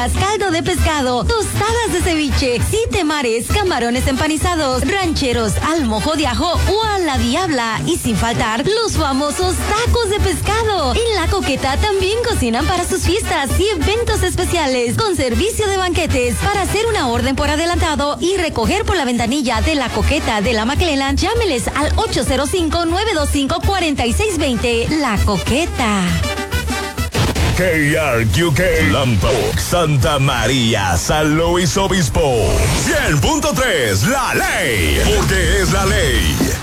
fritas, caldo de pescado, tostadas de ceviche, siete mares, camarones empanizados, rancheros, al mojo de ajo o a la diabla. Y sin faltar, los famosos tacos de pescado. En La Coqueta también cocinan para sus fiestas y eventos especiales, con servicio de banquetes. Para hacer una orden por adelantado y recoger por la ventanilla de La Coqueta de la McClellan, llámeles al 805-925-4620. La Coqueta. KRQK, Lambok, Santa María, San Luis Obispo. 100.3, La Ley, porque es la ley.